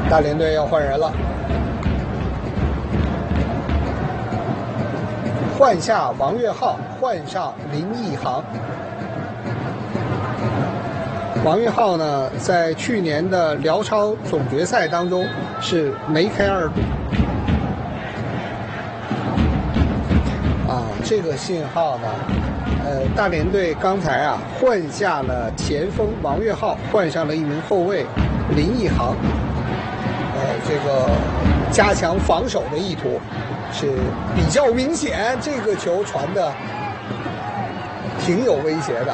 大连队要换人了，换下王岳浩，换上林奕航。王岳浩呢，在去年的辽超总决赛当中是梅开二度。这个信号呢，大连队刚才换下了前锋王岳浩，换上了一名后卫林奕航，这个加强防守的意图是比较明显。这个球传的挺有威胁的。